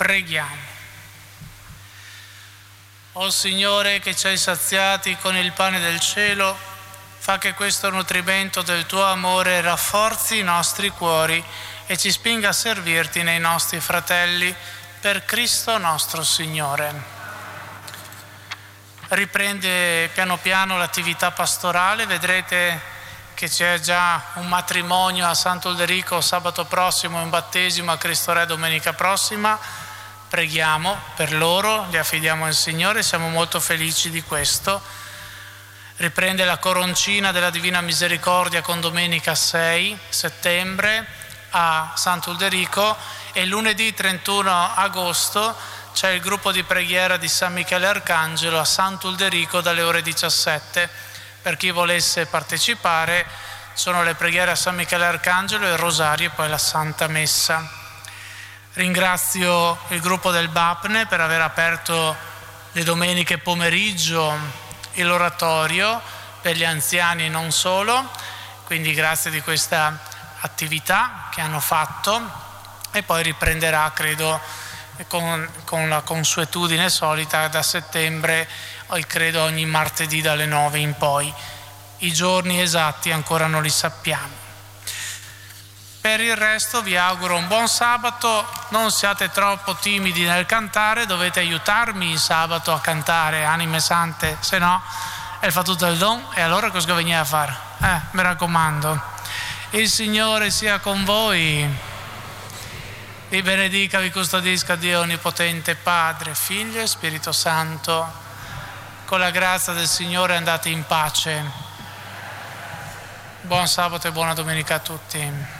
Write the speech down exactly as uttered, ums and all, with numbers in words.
Preghiamo. O Signore, che ci hai saziati con il pane del cielo, fa che questo nutrimento del tuo amore rafforzi i nostri cuori e ci spinga a servirti nei nostri fratelli, per Cristo nostro Signore. Riprende piano piano l'attività pastorale, vedrete che c'è già un matrimonio a Sant'Ulderico sabato prossimo e un battesimo a Cristo Re domenica prossima. Preghiamo per loro, li affidiamo al Signore, siamo molto felici di questo. Riprende la coroncina della Divina Misericordia con domenica sei settembre a Sant'Ulderico e lunedì trentuno agosto c'è il gruppo di preghiera di San Michele Arcangelo a Sant'Ulderico dalle ore diciassette. Per chi volesse partecipare sono le preghiere a San Michele Arcangelo, il rosario e poi la Santa Messa. Ringrazio il gruppo del Bapne per aver aperto le domeniche pomeriggio l'oratorio per gli anziani e non solo, quindi grazie di questa attività che hanno fatto, e poi riprenderà, credo, con, con la consuetudine solita da settembre, credo ogni martedì dalle nove in poi. I giorni esatti ancora non li sappiamo. Per il resto vi auguro un buon sabato, non siate troppo timidi nel cantare, dovete aiutarmi il sabato a cantare, anime sante, se no è fa tutto il don, e allora cosa venite a fare? Eh, mi raccomando. Il Signore sia con voi, vi benedica, vi custodisca Dio Onnipotente, Padre, Figlio e Spirito Santo. Con la grazia del Signore andate in pace. Buon sabato e buona domenica a tutti.